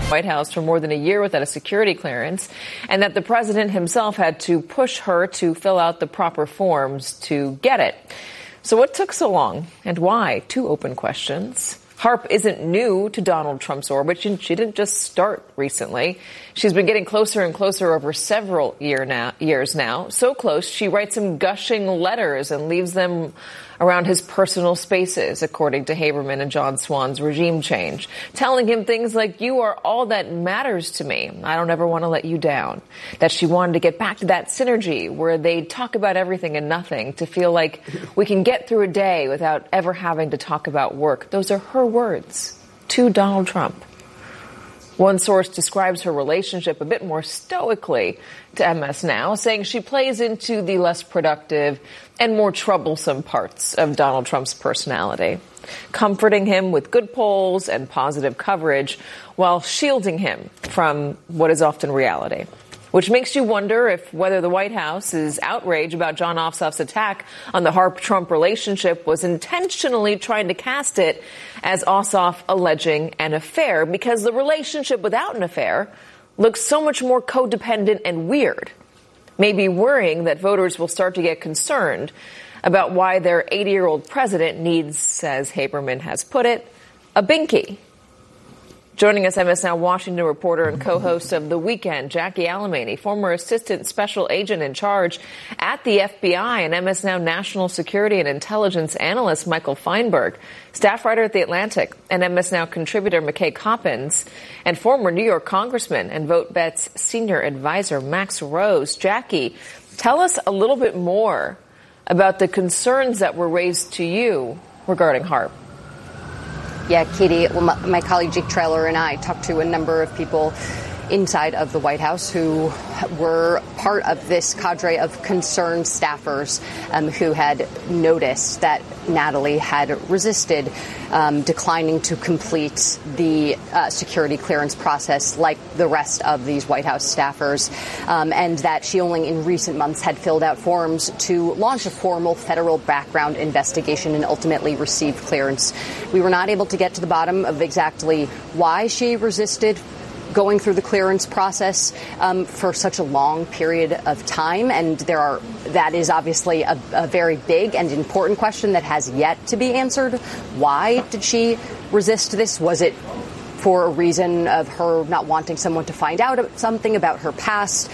White House for more than a year without a security clearance, and that the president himself had to push her to fill out the proper forms to get it. So what took so long, and why? Two open questions. Harp isn't new to Donald Trump's orbit. She didn't just start recently. She's been getting closer and closer over several years now. So close, she writes him gushing letters and leaves them around his personal spaces, according to Haberman and John Swan's regime change, telling him things like, "You are all that matters to me. I don't ever want to let you down." That she wanted to get back to that synergy where they talk about everything and nothing, to feel like we can get through a day without ever having to talk about work. Those are her words to Donald Trump. One source describes her relationship a bit more stoically to MS Now, saying she plays into the less productive and more troublesome parts of Donald Trump's personality, comforting him with good polls and positive coverage while shielding him from what is often reality. Which makes you wonder whether the White House's outrage about Jon Ossoff's attack on the Harp-Trump relationship was intentionally trying to cast it as Ossoff alleging an affair, because the relationship without an affair looks so much more codependent and weird, maybe worrying that voters will start to get concerned about why their 80-year-old president needs, as Haberman has put it, a binky. Joining us, MS Now Washington reporter and co-host of The Weekend, Jackie Alemany, former assistant special agent in charge at the FBI, and MS Now national security and intelligence analyst Michael Feinberg, staff writer at The Atlantic, and MS Now contributor McKay Coppins, and former New York congressman and VoteBet's senior advisor Max Rose. Jackie, tell us a little bit more about the concerns that were raised to you regarding Harp. Yeah, Katie, my colleague Jake Traylor and I talked to a number of people inside of the White House who were part of this cadre of concerned staffers who had noticed that Natalie had resisted declining to complete the security clearance process like the rest of these White House staffers, and that she only in recent months had filled out forms to launch a formal federal background investigation and ultimately received clearance. We were not able to get to the bottom of exactly why she resisted going through the clearance process for such a long period of time. And that is obviously a very big and important question that has yet to be answered. Why did she resist this? Was it for a reason of her not wanting someone to find out something about her past?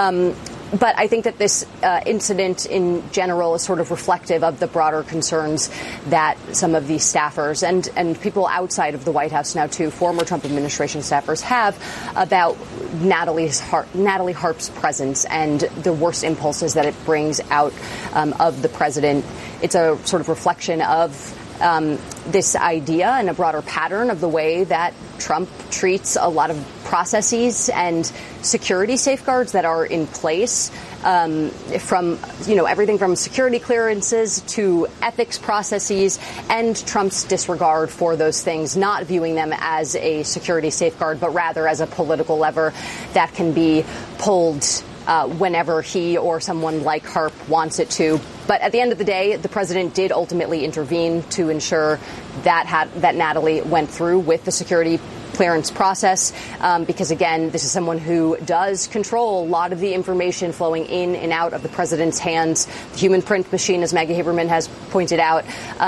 But I think that this incident in general is sort of reflective of the broader concerns that some of these staffers and people outside of the White House now, too, former Trump administration staffers have about Natalie Harp's presence and the worst impulses that it brings out of the president. It's a sort of reflection of this idea and a broader pattern of the way that Trump treats a lot of processes and security safeguards that are in place, from, everything from security clearances to ethics processes, and Trump's disregard for those things, not viewing them as a security safeguard, but rather as a political lever that can be pulled whenever he or someone like Harp wants it to. But at the end of the day, the president did ultimately intervene to ensure that Natalie went through with the security clearance process, because, again, this is someone who does control a lot of the information flowing in and out of the president's hands, the human print machine, as Maggie Haberman has pointed out,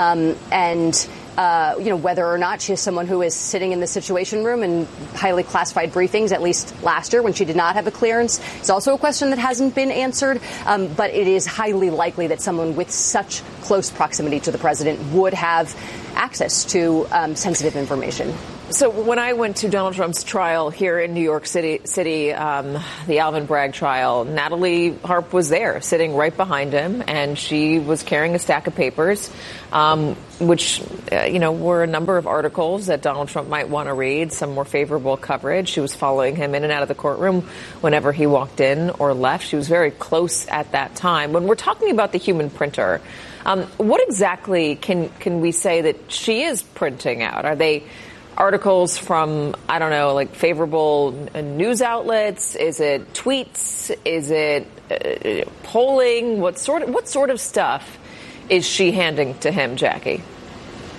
whether or not she is someone who is sitting in the Situation Room in highly classified briefings, at least last year when she did not have a clearance, is also a question that hasn't been answered. But it is highly likely that someone with such close proximity to the president would have access to sensitive information. So when I went to Donald Trump's trial here in New York City, the Alvin Bragg trial, Natalie Harp was there, sitting right behind him, and she was carrying a stack of papers, which, were a number of articles that Donald Trump might want to read, some more favorable coverage. She was following him in and out of the courtroom whenever he walked in or left. She was very close at that time. When we're talking about the human printer, what exactly can we say that she is printing out? Are they articles from, favorable news outlets? Is it tweets? Is it polling? What sort of stuff is she handing to him, Jackie?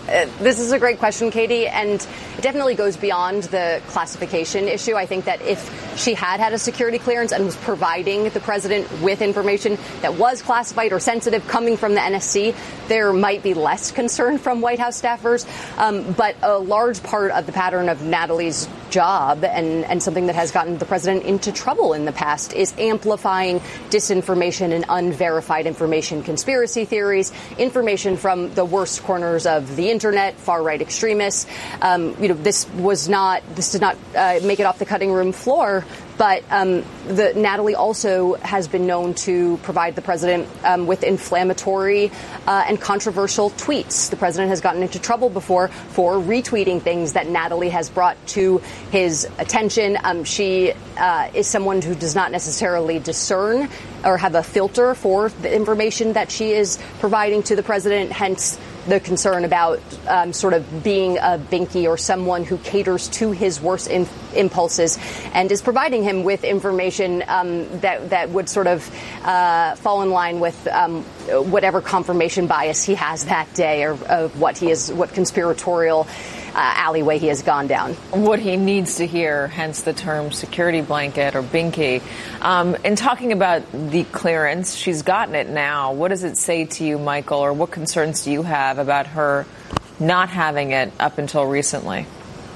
This is a great question, Katie, and it definitely goes beyond the classification issue. I think that if she had a security clearance and was providing the president with information that was classified or sensitive coming from the NSC, there might be less concern from White House staffers. But a large part of the pattern of Natalie's job and something that has gotten the president into trouble in the past is amplifying disinformation and unverified information, conspiracy theories, information from the worst corners of the internet, far-right extremists. This did not make it off the cutting room floor. But Natalie also has been known to provide the president with inflammatory and controversial tweets. The president has gotten into trouble before for retweeting things that Natalie has brought to his attention. She is someone who does not necessarily discern or have a filter for the information that she is providing to the president, hence the concern about sort of being a binky or someone who caters to his worst impulses and is providing him with information that would sort of fall in line with whatever confirmation bias he has that day or of what conspiratorial alleyway he has gone down. What he needs to hear, hence the term security blanket or binky. In talking about the clearance, she's gotten it now. What does it say to you, Michael, or what concerns do you have about her not having it up until recently?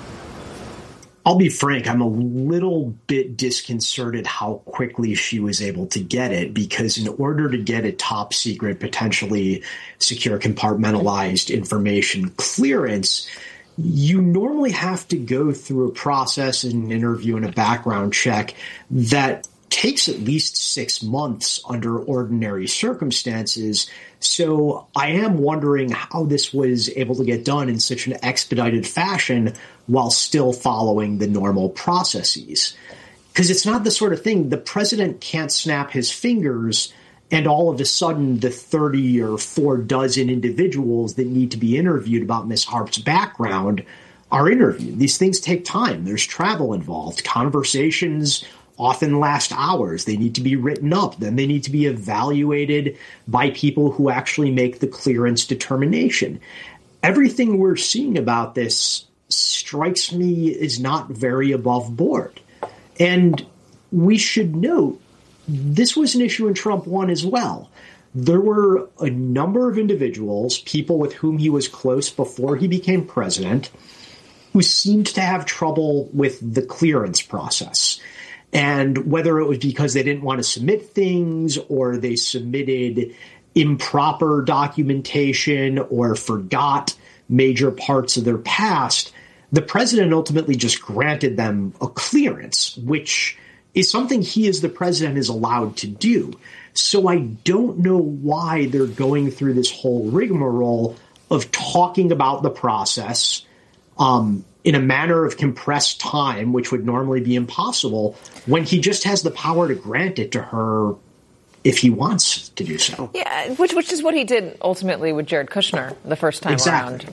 I'll be frank, I'm a little bit disconcerted how quickly she was able to get it, because in order to get a top secret, potentially secure, compartmentalized information clearance, you normally have to go through a process and an interview and a background check that takes at least 6 months under ordinary circumstances. So I am wondering how this was able to get done in such an expedited fashion while still following the normal processes. Because it's not the sort of thing the president can't snap his fingers and all of a sudden the 30 or 4 dozen individuals that need to be interviewed about Ms. Harp's background are interviewed. These things take time. There's travel involved. Conversations often last hours. They need to be written up. Then they need to be evaluated by people who actually make the clearance determination. Everything we're seeing about this strikes me as not very above board. And we should note, this was an issue in Trump 1 as well. There were a number of individuals, people with whom he was close before he became president, who seemed to have trouble with the clearance process. And whether it was because they didn't want to submit things or they submitted improper documentation or forgot major parts of their past, the president ultimately just granted them a clearance, which is something he as the president is allowed to do. So I don't know why they're going through this whole rigmarole of talking about the process in a manner of compressed time, which would normally be impossible, when he just has the power to grant it to her if he wants to do so. Yeah, which is what he did ultimately with Jared Kushner the first time around.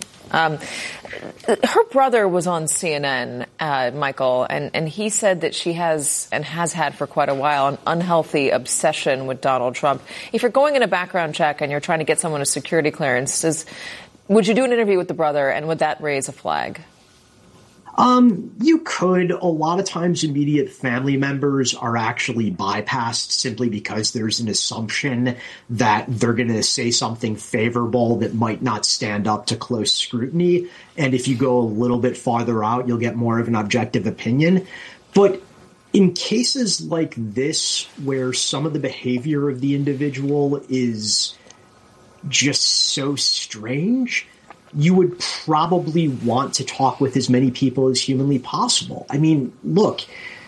Her brother was on CNN, Michael, and he said that she has and has had for quite a while an unhealthy obsession with Donald Trump. If you're going in a background check and you're trying to get someone a security clearance, would you do an interview with the brother, and would that raise a flag? You could. A lot of times immediate family members are actually bypassed simply because there's an assumption that they're going to say something favorable that might not stand up to close scrutiny. And if you go a little bit farther out, you'll get more of an objective opinion. But in cases like this, where some of the behavior of the individual is just so strange, you would probably want to talk with as many people as humanly possible. I mean, look,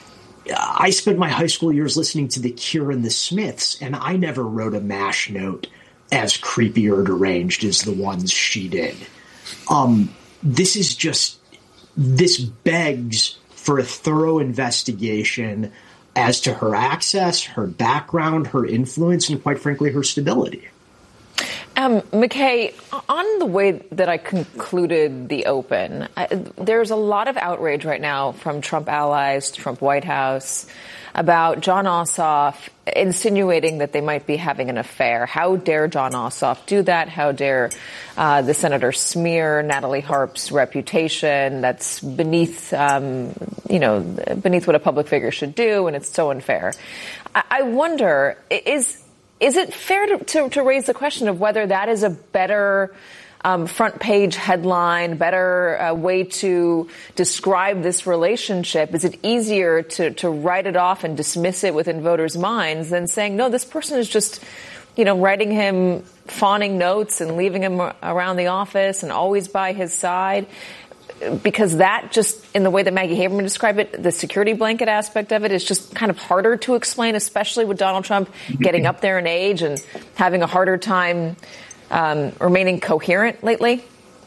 I spent my high school years listening to The Cure and the Smiths, and I never wrote a MASH note as creepy or deranged as the ones she did. This begs for a thorough investigation as to her access, her background, her influence, and quite frankly, her stability. McKay, on the way that I concluded the open, there's a lot of outrage right now from Trump allies, Trump White House, about Jon Ossoff insinuating that they might be having an affair. How dare Jon Ossoff do that? How dare the senator smear Natalie Harp's reputation? That's beneath, beneath what a public figure should do, and it's so unfair. I wonder, is it fair to raise the question of whether that is a better front page headline, better way to describe this relationship? Is it easier to write it off and dismiss it within voters' minds than saying, no, this person is just, writing him fawning notes and leaving him around the office and always by his side? Because that just, in the way that Maggie Haberman described it, the security blanket aspect of it is just kind of harder to explain, especially with Donald Trump getting up there in age and having a harder time remaining coherent lately?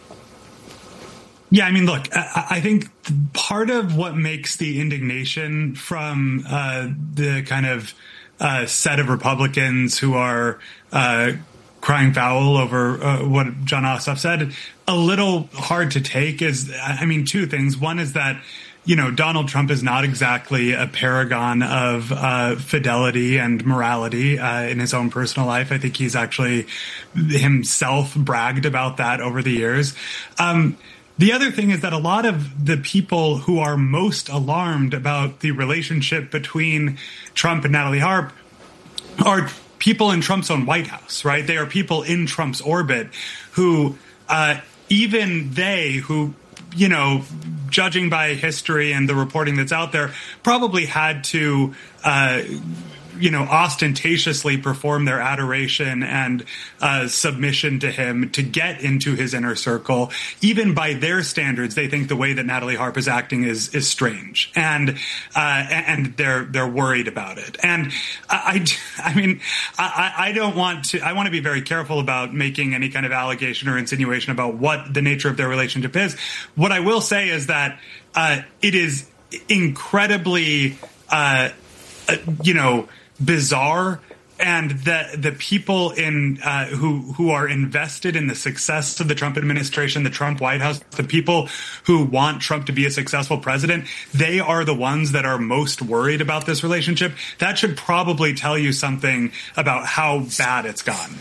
Yeah, I mean, look, I think part of what makes the indignation from the kind of set of Republicans who are crying foul over what Jon Ossoff said a little hard to take is, I mean, two things. One is that, Donald Trump is not exactly a paragon of fidelity and morality in his own personal life. I think he's actually himself bragged about that over the years. The other thing is that a lot of the people who are most alarmed about the relationship between Trump and Natalie Harp are people in Trump's own White House, right? They are people in Trump's orbit who, even they who, judging by history and the reporting that's out there, probably had to, ostentatiously perform their adoration and submission to him to get into his inner circle. Even by their standards, they think the way that Natalie Harp is acting is strange, and they're worried about it. And I want to be very careful about making any kind of allegation or insinuation about what the nature of their relationship is. What I will say is that it is incredibly, bizarre, and the people in who are invested in the success of the Trump administration, the Trump White House, the people who want Trump to be a successful president, they are the ones that are most worried about this relationship. That should probably tell you something about how bad it's gotten.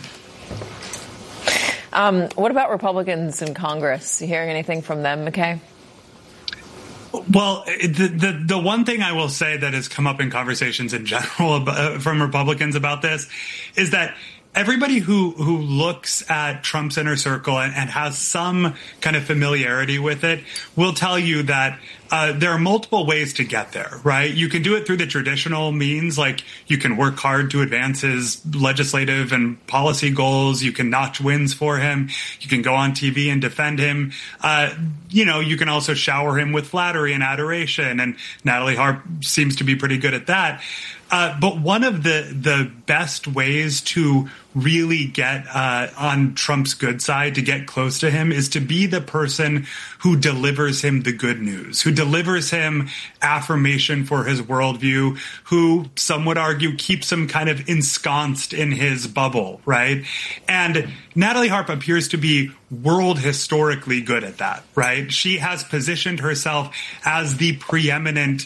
What about Republicans in Congress? You hearing anything from them, McKay? Well, the one thing I will say that has come up in conversations in general from Republicans about this is that everybody who looks at Trump's inner circle and has some kind of familiarity with it will tell you that there are multiple ways to get there, right? You can do it through the traditional means, like you can work hard to advance his legislative and policy goals. You can notch wins for him. You can go on TV and defend him. You can also shower him with flattery and adoration. And Natalie Harp seems to be pretty good at that. But one of the best ways to really get on Trump's good side, to get close to him, is to be the person who delivers him the good news, who delivers him affirmation for his worldview, who, some would argue, keeps him kind of ensconced in his bubble, right? And Natalie Harp appears to be world historically good at that, right? She has positioned herself as the preeminent,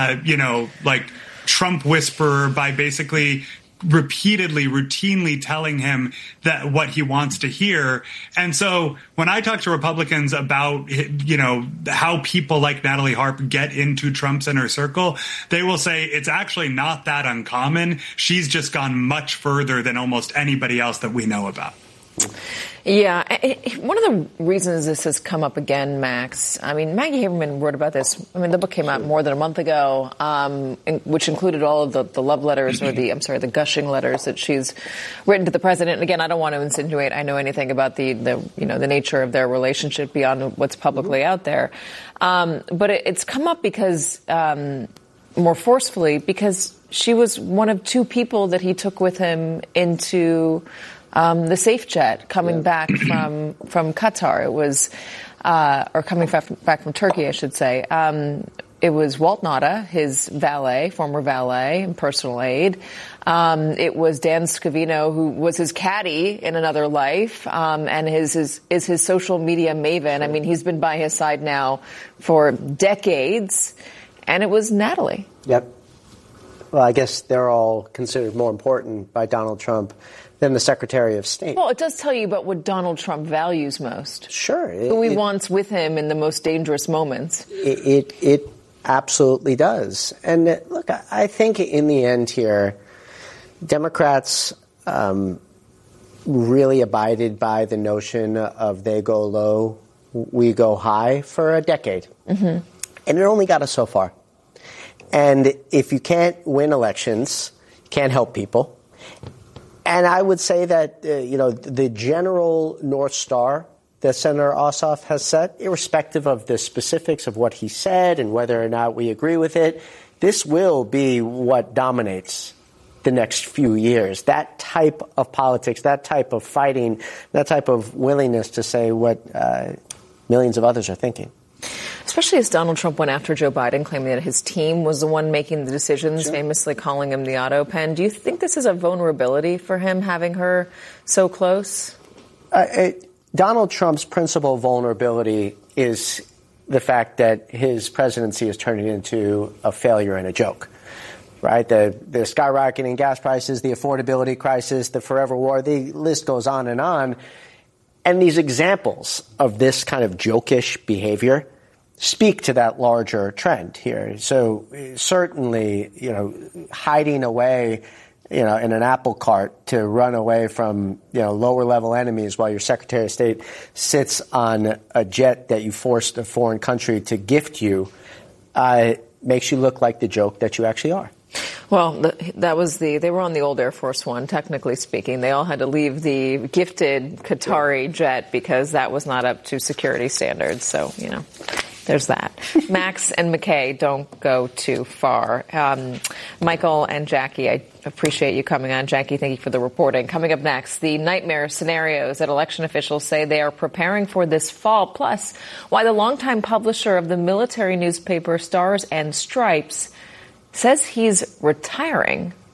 Trump whisperer by basically repeatedly, routinely telling him that what he wants to hear. And so when I talk to Republicans about, how people like Natalie Harp get into Trump's inner circle, they will say it's actually not that uncommon. She's just gone much further than almost anybody else that we know about. Yeah. One of the reasons this has come up again, Max, I mean, Maggie Haberman wrote about this. I mean, the book came out more than a month ago, which included all of the love letters or the gushing letters that she's written to the president. And again, I don't want to insinuate I know anything about the nature of their relationship beyond what's publicly out there. But it's come up because, more forcefully, because she was one of two people that he took with him into the safe jet coming back from Qatar. It was, or coming back from Turkey, I should say. it was Walt Nauta, his valet, former valet and personal aide. It was Dan Scavino, who was his caddy in another life, and is his social media maven. I mean, he's been by his side now for decades. And it was Natalie. Yep. Well, I guess they're all considered more important by Donald Trump than the Secretary of State. Well, it does tell you about what Donald Trump values most. Sure. Who he wants with him in the most dangerous moments. It absolutely does. And look, I think in the end here, Democrats really abided by the notion of they go low, we go high for a decade. Mm-hmm. And it only got us so far. And if you can't win elections, you can't help people. And I would say that, the general North Star that Senator Ossoff has set, irrespective of the specifics of what he said and whether or not we agree with it, this will be what dominates the next few years. That type of politics, that type of fighting, that type of willingness to say what millions of others are thinking. Especially as Donald Trump went after Joe Biden, claiming that his team was the one making the decisions, sure. Famously calling him the auto pen. Do you think this is a vulnerability for him, having her so close? Donald Trump's principal vulnerability is the fact that his presidency is turning into a failure and a joke. Right? The skyrocketing gas prices, the affordability crisis, the forever war, the list goes on. And these examples of this kind of jokish behavior speak to that larger trend here. So certainly, hiding away, in an apple cart to run away from, lower level enemies while your Secretary of State sits on a jet that you forced a foreign country to gift you, makes you look like the joke that you actually are. Well, they were on the old Air Force One, technically speaking. They all had to leave the gifted Qatari jet because that was not up to security standards. So, there's that. Max and McKay, don't go too far. Michael and Jackie, I appreciate you coming on. Jackie, thank you for the reporting. Coming up next, the nightmare scenarios that election officials say they are preparing for this fall, plus why the longtime publisher of the military newspaper Stars and Stripes says he's retiring